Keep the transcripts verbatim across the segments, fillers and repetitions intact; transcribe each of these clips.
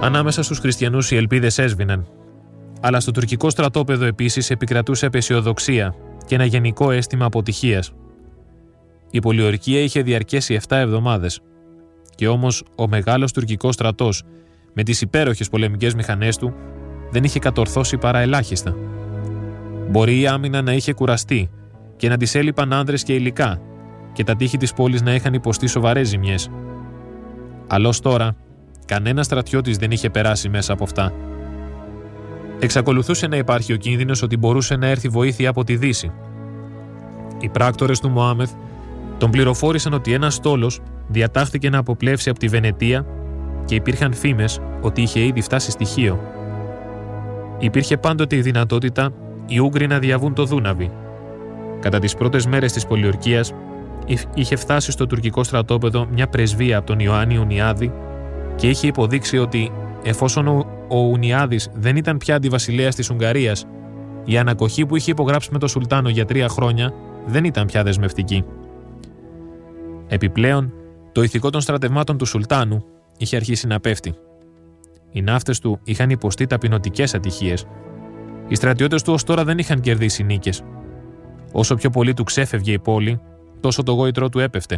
Ανάμεσα στους χριστιανούς οι ελπίδες έσβηναν. Αλλά στο τουρκικό στρατόπεδο επίσης επικρατούσε απαισιοδοξία και ένα γενικό αίσθημα αποτυχίας. Η πολιορκία είχε διαρκέσει επτά εβδομάδες. Και όμως ο μεγάλος τουρκικός στρατός με τις υπέροχες πολεμικές μηχανές του δεν είχε κατορθώσει παρά ελάχιστα. Μπορεί η άμυνα να είχε κουραστεί και να της έλειπαν άνδρες και υλικά και τα τείχη της πόλης να είχαν υποστεί σοβαρές ζημιές. Αλλά ως τώρα, κανένας στρατιώτης δεν είχε περάσει μέσα από αυτά. Εξακολουθούσε να υπάρχει ο κίνδυνος ότι μπορούσε να έρθει βοήθεια από τη Δύση. Οι πράκτορες του Μωάμεθ τον πληροφόρησαν ότι ένας στόλος διατάχθηκε να αποπλέψει από τη Βενετία και υπήρχαν φήμες ότι είχε ήδη φτάσει στη Χίο. Υπήρχε πάντοτε η δυνατότητα οι Ούγγροι να διαβούν το Δούναβι. Κατά τις πρώτες μέρες της πολιορκίας είχε φτάσει στο τουρκικό στρατόπεδο μια πρεσβεία από τον Ιωάννη Ουνιάδη και είχε υποδείξει ότι εφόσον ο, ο Ουνιάδης δεν ήταν πια αντιβασιλέας της Ουγγαρίας, η ανακοχή που είχε υπογράψει με τον Σουλτάνο για τρία χρόνια δεν ήταν πια δεσμευτική. Επιπλέον, το ηθικό των στρατευμάτων του Σουλτάνου είχε αρχίσει να πέφτει. Οι ναύτες του είχαν υποστεί ταπεινωτικές ατυχίες. Οι στρατιώτες του ως τώρα δεν είχαν κερδίσει νίκες. Όσο πιο πολύ του ξέφευγε η πόλη, τόσο το γόητρό του έπεφτε.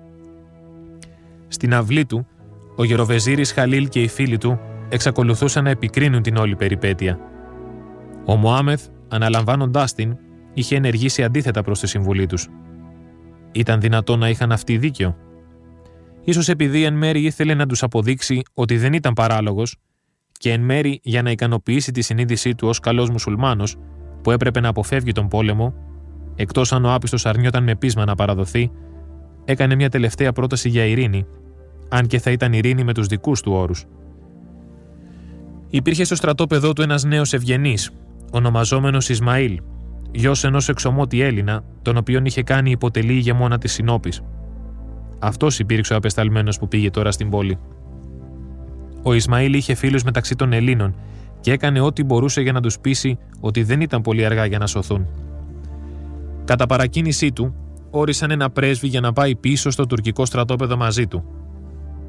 Στην αυλή του, ο γεροβεζίρης Χαλίλ και οι φίλοι του εξακολουθούσαν να επικρίνουν την όλη περιπέτεια. Ο Μωάμεθ, αναλαμβάνοντάς την, είχε ενεργήσει αντίθετα προς τη συμβουλή τους. Ήταν δυνατό να είχαν αυτοί δίκιο? Ίσως επειδή εν μέρει ήθελε να τους αποδείξει ότι δεν ήταν παράλογος και εν μέρει για να ικανοποιήσει τη συνείδησή του ως καλός μουσουλμάνος που έπρεπε να αποφεύγει τον πόλεμο, εκτός αν ο άπιστος αρνιόταν με πείσμα να παραδοθεί, έκανε μια τελευταία πρόταση για ειρήνη, αν και θα ήταν ειρήνη με τους δικούς του όρους. Υπήρχε στο στρατόπεδό του ένας νέος ευγενής, ονομαζόμενος Ισμαήλ, γιος ενός εξωμότη Έλληνα, τον οποίον είχε κάνει υποτελή ηγεμόνα της Συνόπης. Αυτός υπήρξε ο απεσταλμένος που πήγε τώρα στην πόλη. Ο Ισμαήλ είχε φίλους μεταξύ των Ελλήνων και έκανε ό,τι μπορούσε για να τους πείσει ότι δεν ήταν πολύ αργά για να σωθούν. Κατά παρακίνησή του, όρισαν ένα πρέσβη για να πάει πίσω στο τουρκικό στρατόπεδο μαζί του.